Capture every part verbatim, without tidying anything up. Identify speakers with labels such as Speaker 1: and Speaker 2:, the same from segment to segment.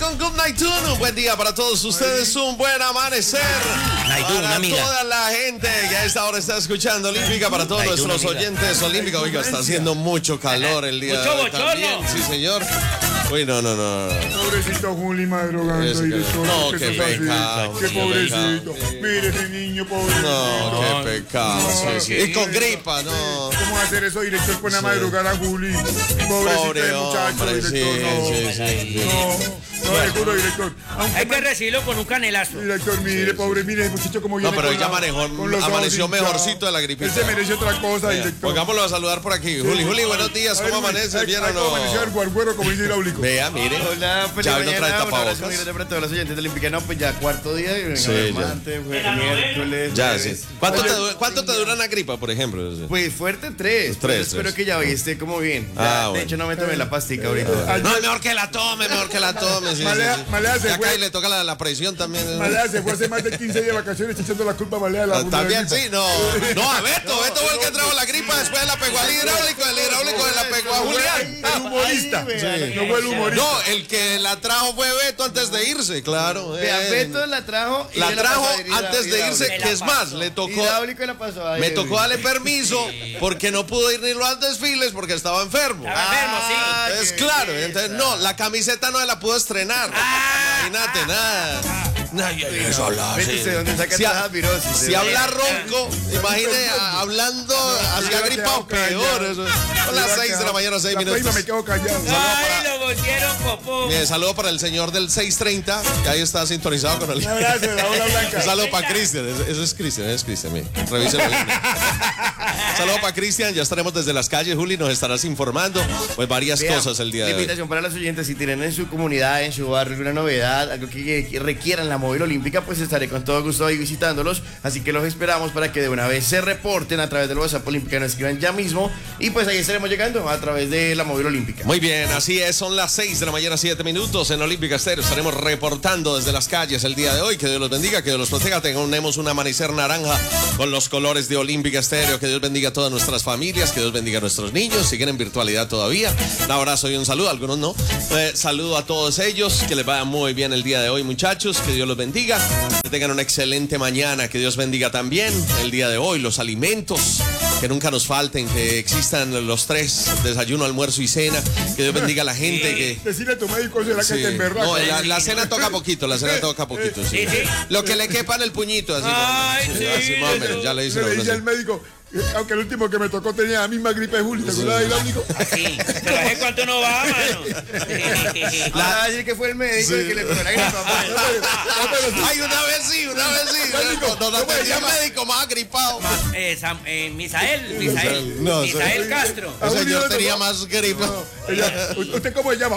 Speaker 1: con Good Night Tune. Un buen día para todos ustedes, un buen amanecer. Para toda la gente que a esta hora está escuchando Olímpica, para todos nuestros oyentes Olímpica. Oiga, está haciendo mucho calor el día de hoy también. Sí, señor. Uy, no, no, no.
Speaker 2: Pobrecito Juli madrugando, director.
Speaker 1: No, qué pecado.
Speaker 2: Qué pobrecito. Mire ese niño, pobrecito.
Speaker 1: No, qué pecado.
Speaker 2: No,
Speaker 1: sí, sí. Y con gripa, no.
Speaker 2: ¿Cómo va a hacer eso, director? Pone a madrugar a Juli. Pobrecito
Speaker 1: Pobre
Speaker 2: el muchacho,
Speaker 1: hombre,
Speaker 2: director.
Speaker 1: sí,
Speaker 2: No,
Speaker 1: sí, sí, sí.
Speaker 2: no, no, seguro, director. Aunque
Speaker 3: Hay que recibirlo con un canelazo.
Speaker 2: Director, mire, pobre, mire, el muchacho como viene.
Speaker 1: No, pero
Speaker 2: con
Speaker 1: ella
Speaker 2: la-
Speaker 1: manejó,
Speaker 2: con los
Speaker 1: amaneció
Speaker 2: ojos hinchados.
Speaker 1: mejorcito de la gripita.
Speaker 2: Él se merece otra cosa, director.
Speaker 1: Pongámoslo a saludar por aquí. Juli, Juli, buenos días, ¿cómo amanece? ¿Bien o no?
Speaker 2: ¿Cómo amaneció el guarguero, como dice hidráulico?
Speaker 1: Vea, mire.
Speaker 4: Hola, pues
Speaker 1: Ya
Speaker 4: ya
Speaker 1: hoy no trae
Speaker 4: mañana, un
Speaker 1: tapabocas.
Speaker 4: abrazo muy grande para todos los oyentes de Olímpica. No, pues ya cuarto día, y venga,
Speaker 1: Sí,
Speaker 4: sí,
Speaker 1: ya.
Speaker 4: martes, jueves, miércoles.
Speaker 1: Ya,
Speaker 4: jueves.
Speaker 1: sí. ¿Cuánto te, du- ¿Cuánto te dura una gripa, por ejemplo?
Speaker 4: Pues fuerte tres.
Speaker 1: Tres,
Speaker 4: Tres. Espero
Speaker 1: tres.
Speaker 4: que ya hoy esté como bien.
Speaker 1: Ah,
Speaker 4: Ya, de
Speaker 1: bueno.
Speaker 4: hecho, no me tomé la pastica ahorita.
Speaker 1: No, es mejor que la tome, mejor que la tome. Sí,
Speaker 2: Malea-
Speaker 1: sí, sí.
Speaker 2: Malea se
Speaker 1: Ya
Speaker 2: fue.
Speaker 1: acá y le toca la, la presión también.
Speaker 2: Malea se fue hace más de quince días de vacaciones echando la culpa a Malea de la
Speaker 1: Ah, También
Speaker 2: gripa.
Speaker 1: sí, no. No, a Beto, Beto fue el que trajo la gripa, después la pegó al hidráulico, el hidráulico la pegó a Julián.
Speaker 2: El humorista.
Speaker 4: Ay,
Speaker 2: No fue el humorista.
Speaker 1: No, el que la trajo fue Beto antes de irse, claro.
Speaker 4: Vea,
Speaker 1: eh.
Speaker 4: Beto la trajo. y
Speaker 1: La
Speaker 4: yo
Speaker 1: trajo
Speaker 4: pasé a
Speaker 1: antes de irse,
Speaker 4: hidráulico.
Speaker 1: que es más, le tocó,
Speaker 4: Hidráulico y la pasó a
Speaker 1: me
Speaker 4: Edwin.
Speaker 1: tocó darle permiso porque no pudo ir ni a los desfiles porque estaba enfermo.
Speaker 3: Estaba enfermo, sí.
Speaker 4: Ah,
Speaker 1: Es
Speaker 4: qué
Speaker 1: claro,
Speaker 4: belleza.
Speaker 1: entonces no, la camiseta no se la pudo estrenar. Imagínate, nada. Nadie eso habla
Speaker 4: Vete,
Speaker 1: así.
Speaker 4: ¿usted dónde saca
Speaker 1: Si,
Speaker 4: todas
Speaker 1: a-
Speaker 4: las virosis?
Speaker 1: si habla ronco, imagine a- hablando hacia
Speaker 2: hubiera
Speaker 1: gripa o
Speaker 2: quedado
Speaker 1: peor.
Speaker 2: callado.
Speaker 1: Eso. Son las seis de la mañana, seis
Speaker 2: La prima
Speaker 1: minutos.
Speaker 2: me quedo callado.
Speaker 3: Ay, lo volvieron popó.
Speaker 1: Bien, saludo para el señor del seis treinta, que ahí está sintonizado con el.
Speaker 2: Un abrazo de la ola blanca.
Speaker 1: Un saludo para Cristian, ese ese es Cristian, ese es Cristian, mire, revíselo bien. Un saludo para Cristian, ya estaremos desde las calles, Juli, nos estarás informando, pues varias
Speaker 4: Vea,
Speaker 1: cosas el día de
Speaker 4: la
Speaker 1: hoy.
Speaker 4: invitación para los oyentes, si tienen en su comunidad, en su barrio alguna novedad, algo que, que requieran la móvil olímpica, pues estaré con todo gusto ahí visitándolos. Así que los esperamos para que de una vez se reporten a través del WhatsApp olímpica, nos escriban ya mismo. Y pues ahí estaremos llegando a través de la móvil olímpica.
Speaker 1: Muy bien, así es, son las seis de la mañana, siete minutos en Olímpica Estéreo. Estaremos reportando desde las calles el día de hoy. Que Dios los bendiga, que Dios los proteja. Tenemos un amanecer naranja con los colores de Olímpica Estéreo. Que Dios bendiga a todas nuestras familias, que Dios bendiga a nuestros niños. Siguen en virtualidad todavía. Un abrazo y un saludo, algunos no. Eh, saludo a todos ellos, que les vaya muy bien el día de hoy, muchachos. Que Dios los bendiga. Que tengan una excelente mañana. Que Dios bendiga también el día de hoy los alimentos. Que nunca nos falten, que existan los tres, desayuno, almuerzo y cena. Que Dios bendiga a la gente que...
Speaker 2: Decirle a tu médico será que
Speaker 1: Sí.
Speaker 2: te emberraca.
Speaker 1: No, la, la cena toca poquito, la cena toca poquito. Sí.
Speaker 3: Sí, sí.
Speaker 1: Lo que le quepa en el puñito, así.
Speaker 3: Ay,
Speaker 1: ¿no?
Speaker 3: sí,
Speaker 1: Así más o menos, ya le dice
Speaker 2: Le
Speaker 1: la
Speaker 2: dice al médico, eh, aunque el último que me tocó tenía la misma gripe de Juli, ¿te acuerdas de hidráulico?
Speaker 3: Sí, pero hace cuánto no va, mano.
Speaker 4: Ah, así que fue el médico el que le pegó la gripa.
Speaker 1: Ay, una vez sí, una vez sí.
Speaker 2: Médico,
Speaker 1: Nos
Speaker 2: ¿cómo se
Speaker 1: atendió el
Speaker 2: llama?
Speaker 1: médico más agripado.
Speaker 3: Eh, Sam- eh, Misael, Misael,
Speaker 1: No,
Speaker 3: Misael
Speaker 1: sí.
Speaker 3: Castro.
Speaker 2: Ah,
Speaker 1: El
Speaker 2: Juli,
Speaker 1: señor
Speaker 2: ¿dónde
Speaker 1: tenía
Speaker 2: tocó?
Speaker 1: más gripa.
Speaker 2: Ella, ¿usted cómo se llama?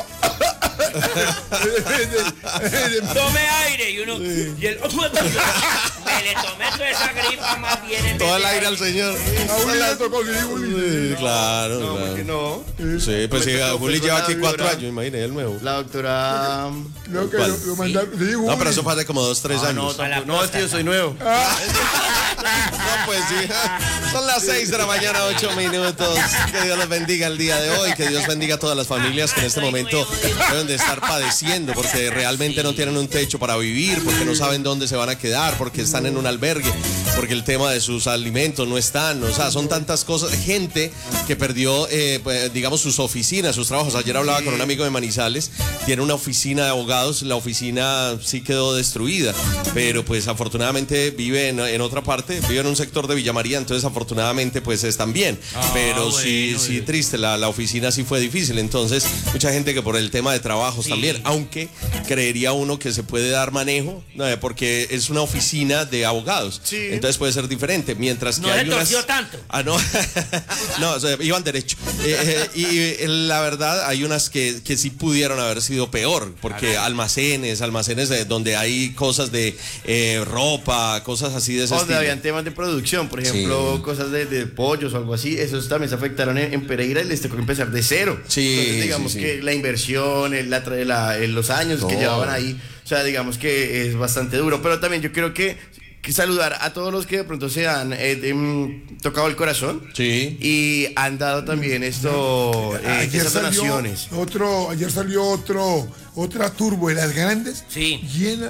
Speaker 3: Tome aire y uno. Y el, me le tomé toda esa gripa más bien. en
Speaker 1: Todo
Speaker 3: vez
Speaker 1: el
Speaker 3: de
Speaker 1: aire al señor.
Speaker 2: A Juli le tocó, sí, Juli.
Speaker 1: Sí, claro,
Speaker 4: No,
Speaker 1: claro.
Speaker 4: porque no.
Speaker 1: Sí, pues sí,
Speaker 4: Me tocó
Speaker 1: Juli
Speaker 4: con
Speaker 1: lleva
Speaker 4: la
Speaker 1: aquí cuatro
Speaker 4: vibra.
Speaker 1: años, imagínate, el nuevo.
Speaker 4: La doctora.
Speaker 2: Creo que
Speaker 1: ¿Cuál?
Speaker 2: lo, lo mandaron. Sí, Juli.
Speaker 1: No, pero eso fue hace como dos, tres
Speaker 4: Ah, no,
Speaker 1: años.
Speaker 4: tampoco- no, es que yo soy nuevo.
Speaker 1: No, pues sí. Son las seis de la mañana, ocho minutos. Que Dios los bendiga el día de hoy. Que Dios bendiga a todas las familias que en este momento deben de estar padeciendo porque realmente no tienen un techo para vivir, porque no saben dónde se van a quedar, porque están en un albergue, porque el tema de sus alimentos no están. O sea, son tantas cosas. Gente que perdió, eh, pues, digamos, sus oficinas, sus trabajos. Ayer hablaba con un amigo de Manizales. Tiene una oficina de abogados. La oficina sí quedó destruida, pero pues afortunadamente vive en, en otra parte, vive en un sector de Villa María, entonces afortunadamente pues están bien, pero sí, sí triste, la, la oficina sí fue difícil, entonces mucha gente que por el tema de trabajos también, aunque creería uno que se puede dar manejo, eh, porque es una oficina de abogados,
Speaker 4: Sí.
Speaker 1: entonces puede ser diferente, mientras que
Speaker 3: No
Speaker 1: hay
Speaker 3: se
Speaker 1: unas...
Speaker 3: torció tanto.
Speaker 1: Ah, no, no, o sea, iban derecho. Eh, eh, y eh, la verdad hay unas que, que sí pudieron haber sido peor, porque almacenes, almacenes de, donde hay cosas de eh, ropa, cosas así de ese
Speaker 4: Donde
Speaker 1: estilo.
Speaker 4: habían temas de producción, por ejemplo,
Speaker 1: Sí.
Speaker 4: cosas de, de pollos o algo así, esos también se afectaron en, en Pereira y les tocó empezar de cero.
Speaker 1: Sí,
Speaker 4: Entonces, digamos
Speaker 1: sí, sí.
Speaker 4: que la inversión, el- la, tra- la- el- los años que
Speaker 1: No.
Speaker 4: llevaban ahí, o sea, digamos que es bastante duro, pero también yo creo que saludar a todos los que de pronto se han eh, em, tocado el corazón.
Speaker 1: Sí.
Speaker 4: Y han dado también esto, eh,
Speaker 2: ayer
Speaker 4: esas
Speaker 2: salió
Speaker 4: donaciones.
Speaker 2: otro, ayer salió otro, otra turbo de las grandes,
Speaker 3: Sí.
Speaker 2: llena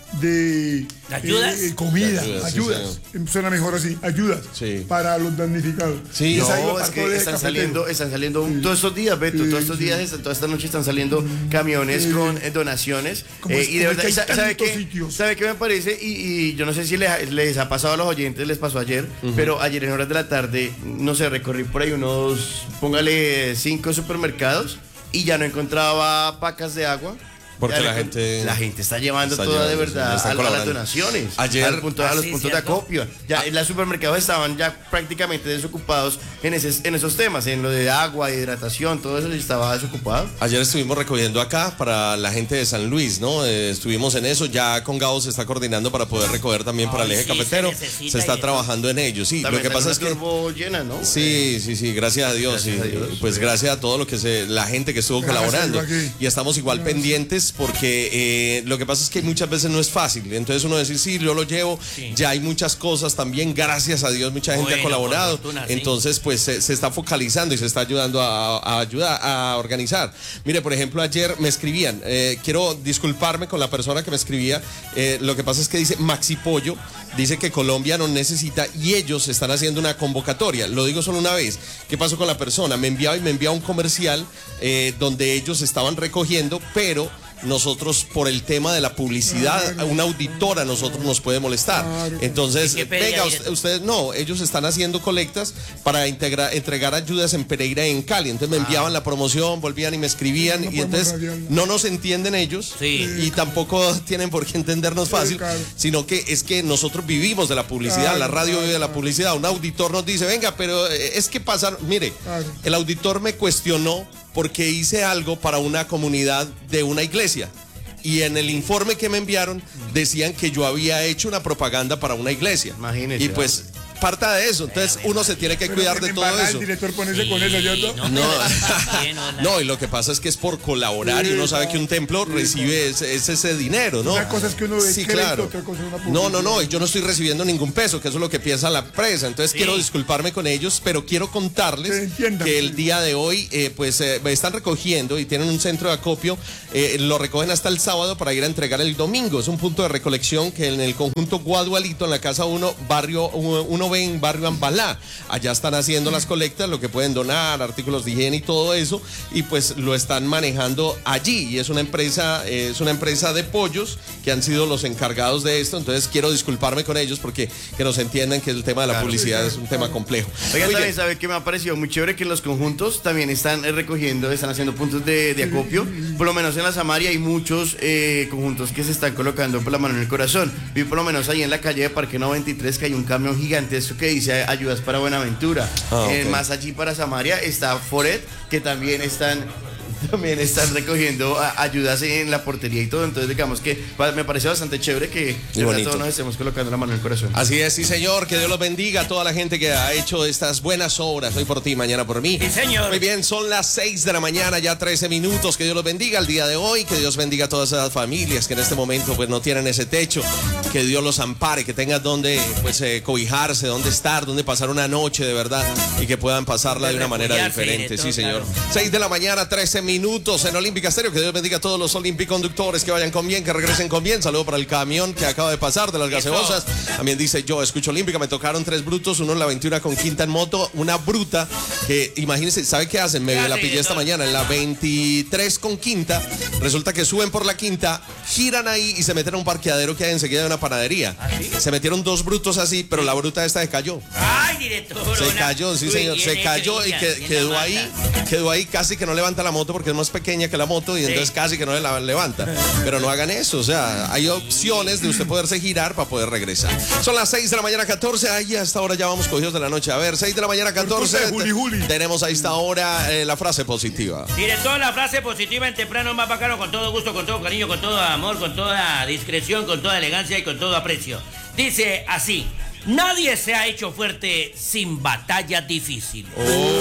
Speaker 2: de
Speaker 3: ¿Ayudas?
Speaker 2: eh, comida,
Speaker 1: De ayudas,
Speaker 2: ayudas,
Speaker 1: sí,
Speaker 2: suena mejor así, ayudas
Speaker 1: Sí.
Speaker 2: para los damnificados.
Speaker 1: Sí.
Speaker 2: Y esa iba
Speaker 4: No,
Speaker 2: para
Speaker 4: es
Speaker 2: todo
Speaker 4: que
Speaker 2: el
Speaker 4: están
Speaker 2: cafetero.
Speaker 4: saliendo, están saliendo todos estos días, Beto,
Speaker 2: Sí,
Speaker 4: todos estos
Speaker 2: sí.
Speaker 4: días, están- toda esta noche están saliendo camiones con eh, donaciones.
Speaker 2: Como
Speaker 4: eh,
Speaker 2: es-
Speaker 4: y de
Speaker 2: como
Speaker 4: verdad,
Speaker 2: que hay
Speaker 4: sa- ¿sabe
Speaker 2: tantos
Speaker 4: qué?
Speaker 2: sitios.
Speaker 4: ¿Sabe qué me parece? Y, y yo no sé si les, les ha pasado a los oyentes, les pasó ayer, pero ayer en horas de la tarde, no sé, recorrí por ahí unos, póngale, cinco supermercados y ya no encontraba pacas de agua.
Speaker 1: Porque
Speaker 4: Ya
Speaker 1: la
Speaker 4: no encont-
Speaker 1: gente
Speaker 4: La gente está llevando
Speaker 1: está
Speaker 4: toda de
Speaker 1: llevando, sí,
Speaker 4: verdad
Speaker 1: están
Speaker 4: a, a las
Speaker 1: colaborando.
Speaker 4: donaciones.
Speaker 1: Ayer-
Speaker 4: al punto, a
Speaker 3: Ah,
Speaker 4: los
Speaker 3: sí,
Speaker 4: puntos de
Speaker 3: ¿cierto?
Speaker 4: acopio. Ya en los supermercados estaban ya prácticamente desocupados en, ese, en esos temas, en lo de agua, hidratación, todo eso estaba desocupado.
Speaker 1: Ayer estuvimos recogiendo acá para la gente de San Luis, ¿no? Eh, estuvimos en eso, ya con Gabo se está coordinando para poder recoger también para el
Speaker 3: Ay,
Speaker 1: eje
Speaker 3: sí,
Speaker 1: cafetero.
Speaker 3: se necesita
Speaker 1: Se está
Speaker 3: y-
Speaker 1: trabajando en ello, sí.
Speaker 4: También
Speaker 1: lo que pasa es
Speaker 4: salió
Speaker 1: que...
Speaker 4: una turbo llena, ¿no?
Speaker 1: Sí, sí, sí, gracias a Dios.
Speaker 4: Gracias
Speaker 1: sí.
Speaker 4: a Dios.
Speaker 1: Pues gracias a todo lo que se, la gente que estuvo
Speaker 2: Gracias,
Speaker 1: colaborando.
Speaker 2: Ibagué.
Speaker 1: Y estamos igual pendientes porque eh, lo que pasa es que muchas veces no es fácil. Entonces uno decir, sí, yo lo llevo.
Speaker 3: Sí.
Speaker 1: Ya hay muchas cosas también, gracias a Dios, mucha gente
Speaker 3: Bueno,
Speaker 1: ha colaborado.
Speaker 3: por fortuna, sí.
Speaker 1: Entonces, pues se, se está focalizando y se está ayudando a, a ayudar a organizar. Mire, por ejemplo, ayer me escribían, eh, quiero disculparme con la persona que me escribía. eh, lo que pasa es que dice Maxi Pollo, dice que Colombia no necesita y ellos están haciendo una convocatoria. Lo digo solo una vez. ¿Qué pasó con la persona? Me enviaba y me enviaba un comercial eh, donde ellos estaban recogiendo, pero nosotros por el tema de la publicidad,
Speaker 2: Claro.
Speaker 1: una auditora a nosotros nos puede molestar.
Speaker 2: Claro.
Speaker 1: Entonces,
Speaker 3: ¿Y qué pedía
Speaker 1: venga,
Speaker 3: directo?
Speaker 1: usted- ustedes no, ellos están haciendo colectas para integra- entregar ayudas en Pereira y en Cali. Entonces me enviaban la promoción, volvían y me escribían
Speaker 2: No
Speaker 1: y
Speaker 2: podemos
Speaker 1: entonces
Speaker 2: radiarlo.
Speaker 1: no nos entienden ellos
Speaker 3: Sí.
Speaker 1: y tampoco tienen por qué entendernos fácil,
Speaker 2: claro.
Speaker 1: sino que es que nosotros vivimos de la publicidad,
Speaker 2: Claro,
Speaker 1: la radio
Speaker 2: claro,
Speaker 1: vive de la
Speaker 2: claro.
Speaker 1: publicidad. Un auditor nos dice, venga, pero eh, es que pasaron, mire,
Speaker 2: Claro.
Speaker 1: el auditor me cuestionó porque hice algo para una comunidad de una iglesia. Y en el informe que me enviaron decían que yo había hecho una propaganda para una iglesia.
Speaker 4: Imagínese,
Speaker 1: Y pues parta de eso. Entonces uno se tiene que
Speaker 2: Pero
Speaker 1: cuidar
Speaker 2: que
Speaker 1: de
Speaker 2: te
Speaker 1: todo
Speaker 2: embarra
Speaker 1: eso.
Speaker 2: el director ponerse con eso, ¿cierto?
Speaker 3: No,
Speaker 1: No.
Speaker 3: Bien, hola.
Speaker 1: No, y lo que pasa es que es por colaborar y uno sabe que un templo recibe ese, ese- ese dinero, ¿no?
Speaker 2: Una cosa es que uno ve
Speaker 1: Sí,
Speaker 2: crédito,
Speaker 1: claro.
Speaker 2: otra cosa es una
Speaker 1: No, no, no,
Speaker 2: publicidad.
Speaker 1: y yo no estoy recibiendo ningún peso, que eso es lo que piensa la empresa. Entonces
Speaker 3: Sí.
Speaker 1: quiero disculparme con ellos, pero quiero
Speaker 2: Que
Speaker 1: contarles
Speaker 2: entiendan.
Speaker 1: que el día de hoy, eh, pues eh, están recogiendo y tienen un centro de acopio. eh, lo recogen hasta el sábado para ir a entregar el domingo. Es un punto de recolección que en el conjunto Guadualito, en la casa uno, barrio uno B en barrio Ambalá. Allá están haciendo las colectas, lo que pueden donar, artículos de higiene y todo eso, y pues lo están manejando allí. Y es una empresa, eh, es una empresa de pollos que han sido los encargados de esto. Entonces quiero disculparme con ellos porque que nos entiendan que el tema de la
Speaker 4: Claro.
Speaker 1: publicidad es un tema complejo.
Speaker 4: Oiga,
Speaker 1: Muy
Speaker 4: también
Speaker 1: bien.
Speaker 4: sabe que me ha parecido muy chévere que los conjuntos también están eh, recogiendo, están haciendo puntos de, de acopio. Por lo menos en la Samaria hay muchos eh, conjuntos que se están colocando por la mano en el corazón. Vi por lo menos ahí en la calle de Parque noventa y tres que hay un camión gigantesco que dice ayudas para Buenaventura.
Speaker 1: Ah,
Speaker 4: Eh,
Speaker 1: ok.
Speaker 4: más allí para Samaria está Foret, que también están también están recogiendo a- ayudas en la portería y todo. Entonces digamos que pa- me parece bastante chévere que de verdad
Speaker 1: bonito.
Speaker 4: todos nos estemos colocando la mano en el corazón.
Speaker 1: Así es, sí señor, que Dios los bendiga a toda la gente que ha hecho estas buenas obras, hoy por ti, mañana por mí.
Speaker 3: Sí, señor.
Speaker 1: Muy bien, son las seis de la mañana, ya trece minutos, que Dios los bendiga el día de hoy, que Dios bendiga a todas esas familias que en este momento pues no tienen ese techo, que Dios los ampare, que tengan donde pues eh, cobijarse, donde estar, donde pasar una noche de verdad y que puedan pasarla de una manera
Speaker 3: refugiarse y de
Speaker 1: diferente,
Speaker 3: todo,
Speaker 1: sí señor.
Speaker 3: claro.
Speaker 1: seis de la mañana, trece minutos en Olímpica Estéreo, que Dios bendiga a todos los olímpico-conductores que vayan con bien, que regresen con bien. Saludo para el camión que acaba de pasar de las
Speaker 3: Eso.
Speaker 1: gaseosas. También dice yo, escucho Olímpica, me tocaron tres brutos, uno en la veintiuno con quinta en moto, una bruta que, imagínense, ¿sabe qué hacen? Me
Speaker 3: ¿Qué
Speaker 1: la
Speaker 3: hacen,
Speaker 1: pillé esta
Speaker 3: director?
Speaker 1: mañana, en la veintitrés con quinta, resulta que suben por la quinta, giran ahí y se meten a un parqueadero que hay enseguida de una panadería.
Speaker 3: ¿Ah, sí?
Speaker 1: Se metieron dos brutos así, pero la bruta esta se cayó.
Speaker 3: Ay, director.
Speaker 1: Se
Speaker 3: una-
Speaker 1: cayó, sí
Speaker 3: Uy,
Speaker 1: señor,
Speaker 3: bien
Speaker 1: se
Speaker 3: hecho,
Speaker 1: cayó y
Speaker 3: niña,
Speaker 1: que-
Speaker 3: bien
Speaker 1: quedó
Speaker 3: la
Speaker 1: ahí,
Speaker 3: mata.
Speaker 1: quedó ahí casi que no levanta la moto porque es más pequeña que la moto y
Speaker 3: Sí.
Speaker 1: entonces casi que no la levanta. Pero no hagan eso, o sea, hay opciones de usted poderse girar para poder regresar. Son las seis de la mañana catorce, ahí hasta ahora ya vamos cogidos de la noche. A ver, seis de la mañana catorce,
Speaker 2: culpa de Juli, Juli.
Speaker 1: tenemos a esta hora eh, la frase positiva.
Speaker 3: Director, la frase positiva en temprano más bacano, con todo gusto, con todo cariño, con todo amor, con toda discreción, con toda elegancia y con todo aprecio. Dice así: nadie se ha hecho fuerte sin batallas difíciles.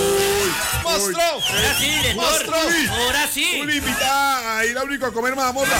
Speaker 1: ¡Monstruo!
Speaker 3: Ahora sí, director.
Speaker 1: ¡Monstruo!
Speaker 3: Ahora sí.
Speaker 2: Una invitada a ir a único a comer mazamorra.